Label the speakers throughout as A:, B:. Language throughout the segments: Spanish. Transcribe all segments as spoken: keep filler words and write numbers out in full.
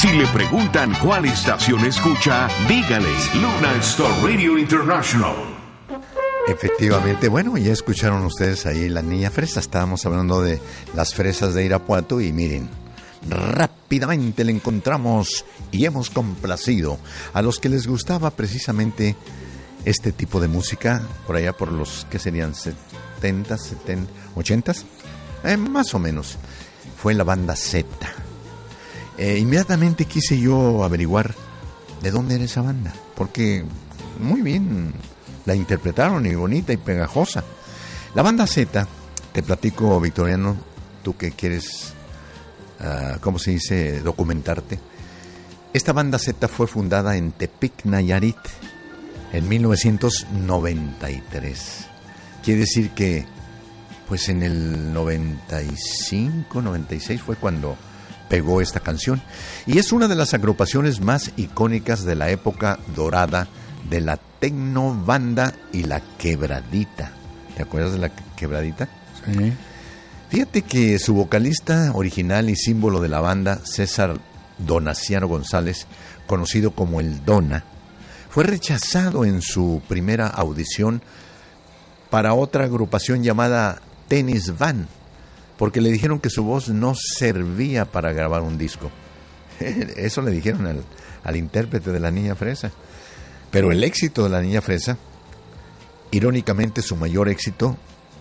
A: Si le preguntan cuál estación escucha, dígales Luna Star Radio International.
B: Efectivamente, bueno, ya escucharon ustedes ahí La Niña Fresa. Estábamos hablando de las fresas de Irapuato y miren, rápidamente le encontramos y hemos complacido a los que les gustaba precisamente este tipo de música, por allá por los, ¿qué serían? setenta, setenta, ochenta, eh, más o menos. Fue la banda Z. Eh, inmediatamente quise yo averiguar de dónde era esa banda, porque muy bien la interpretaron y bonita y pegajosa. La banda Z, te platico, Victoriano, tú que quieres, uh, ¿cómo se dice?, documentarte. Esta banda Z fue fundada en Tepic, Nayarit, en mil novecientos noventa y tres. Quiere decir que, pues en el noventa y cinco, noventa y seis fue cuando pegó esta canción. Y es una de las agrupaciones más icónicas de la época dorada de la tecnobanda y la quebradita. ¿Te acuerdas de la quebradita?
C: Sí.
B: Fíjate que su vocalista original y símbolo de la banda, César Donaciano González, conocido como el Dona, fue rechazado en su primera audición para otra agrupación llamada Tennis Van, porque le dijeron que su voz no servía para grabar un disco. Eso le dijeron al, al intérprete de La Niña Fresa. Pero el éxito de La Niña Fresa, irónicamente su mayor éxito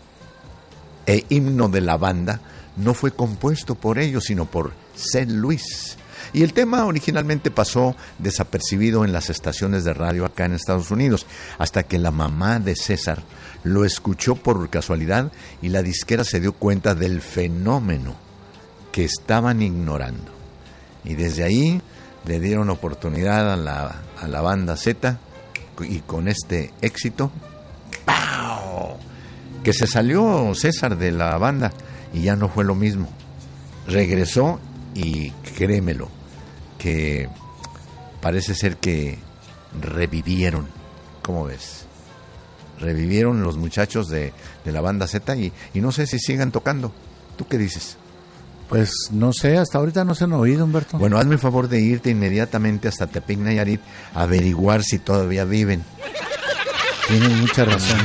B: e himno de la banda, no fue compuesto por ellos, sino por C. Luis. Y el tema originalmente pasó desapercibido en las estaciones de radio acá en Estados Unidos, hasta que la mamá de César lo escuchó por casualidad y la disquera se dio cuenta del fenómeno que estaban ignorando. Y desde ahí le dieron oportunidad a la, a la banda Z, y con este éxito, ¡pau!, que se salió César de la banda y ya no fue lo mismo. Regresó y créemelo, que parece ser que revivieron. ¿Cómo ves? Revivieron los muchachos de, de la banda Z y, y no sé si sigan tocando. ¿Tú qué dices?
C: Pues no sé, hasta ahorita no se han oído, Humberto.
B: Bueno, hazme el favor de irte inmediatamente hasta Tepic, Nayarit, a averiguar si todavía viven.
C: Tienes mucha razón.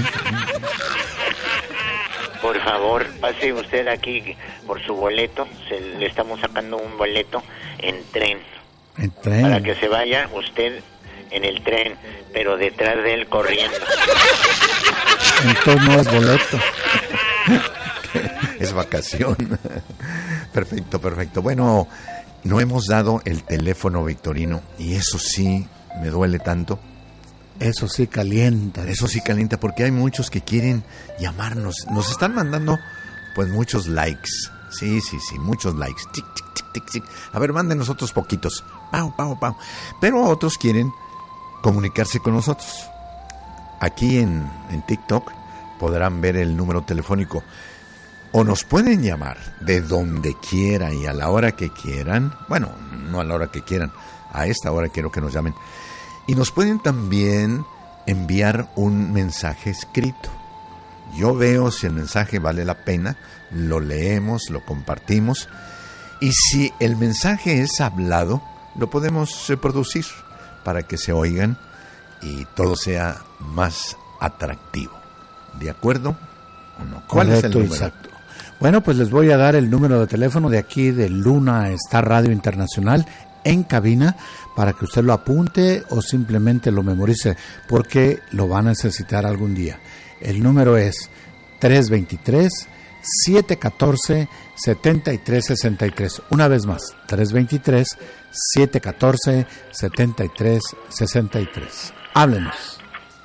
D: Por favor, pase usted aquí por su boleto. Se, le estamos sacando un boleto en tren.
C: ¿En tren?
D: Para que se vaya usted en el tren, pero detrás de él corriendo.
C: Entonces no es boleto.
B: Es vacación. Perfecto, perfecto. Bueno, no hemos dado el teléfono, Victorino, y eso sí me duele tanto.
C: Eso sí calienta.
B: Eso sí calienta, porque hay muchos que quieren llamarnos. Nos están mandando, pues, muchos likes. Sí, sí, sí, muchos likes. Tic, tic, tic, tic, tic. A ver, mándenos otros poquitos. Pau, pau, pau. Pero otros quieren comunicarse con nosotros. Aquí en, en TikTok podrán ver el número telefónico. O nos pueden llamar de donde quiera y a la hora que quieran. Bueno, no a la hora que quieran. A esta hora quiero que nos llamen. Y nos pueden también enviar un mensaje escrito. Yo veo si el mensaje vale la pena, lo leemos, lo compartimos. Y si el mensaje es hablado, lo podemos reproducir para que se oigan y todo sea más atractivo. ¿De acuerdo o no? ¿Cuál
C: Correcto,
B: es el número?
C: Exacto. Bueno, pues les voy a dar el número de teléfono de aquí de Luna Star Radio Internacional en cabina para que usted lo apunte o simplemente lo memorice porque lo va a necesitar algún día. El número es tres dos tres, siete uno cuatro, siete tres seis tres. Una vez más, tres dos tres, siete uno cuatro, siete tres seis tres. Háblenos.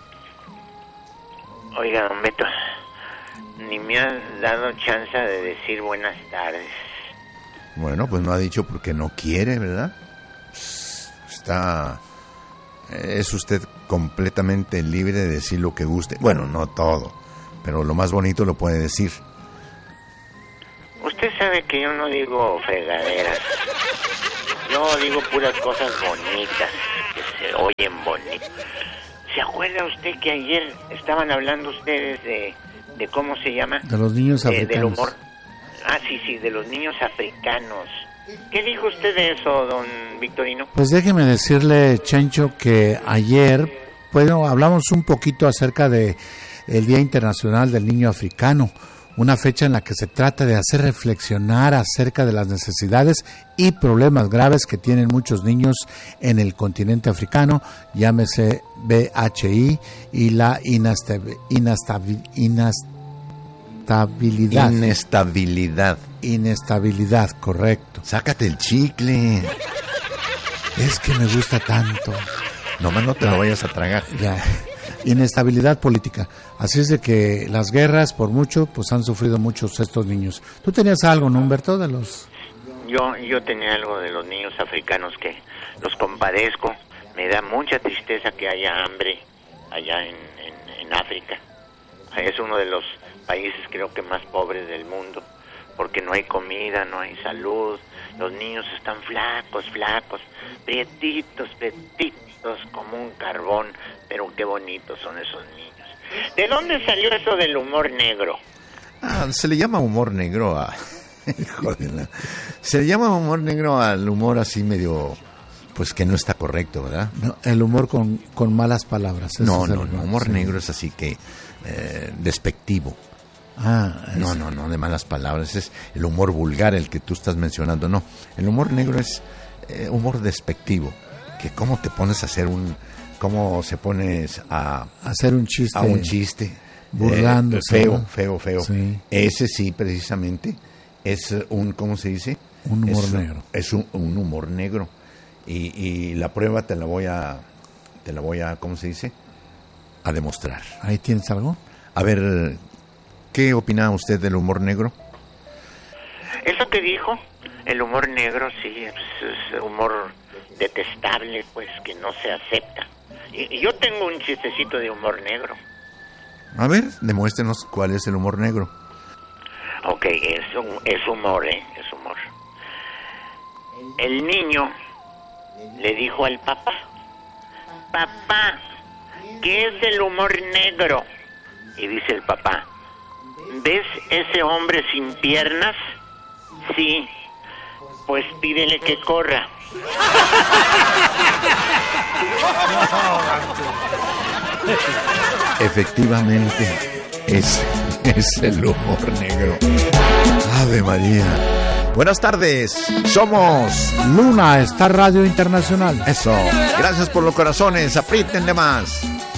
D: Oiga, don Beto, ni me has dado chance de decir buenas tardes.
B: Bueno, pues no ha dicho porque no quiere, ¿verdad? Está... Es usted completamente libre de decir lo que guste. Bueno, no todo, pero lo más bonito lo puede decir.
D: Usted sabe que yo no digo fregaderas. Yo digo puras cosas bonitas, que se oyen bonitas. ¿Se acuerda usted que ayer estaban hablando ustedes de, de cómo se llama?
C: De los niños
D: de,
C: africanos.
D: Del humor. Ah, sí, sí, de los niños africanos. ¿Qué dijo usted de eso, don Victorino?
C: Pues déjeme decirle, Chencho, que ayer, bueno, hablamos un poquito acerca de el Día Internacional del Niño Africano, una fecha en la que se trata de hacer reflexionar acerca de las necesidades y problemas graves que tienen muchos niños en el continente africano, llámese V I H y la inastabi- inastabi- inestabilidad.
B: Inestabilidad.
C: Inestabilidad, correcto.
B: Sácate el chicle.
C: Es que me gusta tanto.
B: Nomás no te lo vayas a tragar.
C: Ya. Inestabilidad política. Así es de que las guerras, por mucho, pues han sufrido muchos estos niños. ¿Tú tenías algo, no, Humberto, de los...?
D: Yo, yo tenía algo de los niños africanos que los compadezco. Me da mucha tristeza que haya hambre allá en, en, en África. Es uno de los países, creo que más pobres del mundo, porque no hay comida, no hay salud. Los niños están flacos, flacos, prietitos, prietitos, como un carbón, pero qué bonitos son esos niños. ¿De dónde salió eso del humor negro?
B: Ah, se le llama humor negro a... Joder, se le llama humor negro al humor así medio... Pues que no está correcto, ¿verdad?
C: No, el humor con, con malas palabras.
B: No,
C: no,
B: no, no, humor sí. negro es así que eh, despectivo.
C: Ah, es...
B: No, no, no, de malas palabras. Es el humor vulgar el que tú estás mencionando. No, el humor negro es eh, humor despectivo. Que cómo te pones a hacer un... Cómo se pones a...
C: Hacer un chiste.
B: A un chiste.
C: Burlándose.
B: Eh, feo,
C: ¿no?
B: feo, feo.
C: Sí.
B: Ese sí, precisamente, es un... ¿Cómo se dice?
C: Un humor
B: es,
C: negro.
B: Es un, un humor negro. Y, y la prueba te la voy a... Te la voy a... ¿Cómo se dice? A demostrar.
C: ¿Ahí tienes algo?
B: A ver... ¿Qué opina usted del humor negro?
D: Eso que dijo, el humor negro, sí, es, es humor detestable, pues, que no se acepta. Y, y yo tengo un chistecito de humor negro.
B: A ver, demuéstrenos cuál es el humor negro.
D: Ok, es, un, es humor, ¿eh? Es humor. El niño le dijo al papá, papá, ¿qué es el humor negro? Y dice el papá, ¿ves ese hombre sin piernas? Sí, pues pídele que corra.
B: Efectivamente, es, es el humor negro. Ave María. Buenas tardes, somos
C: Luna Star Radio Internacional.
B: Eso, gracias por los corazones, apriétenle más.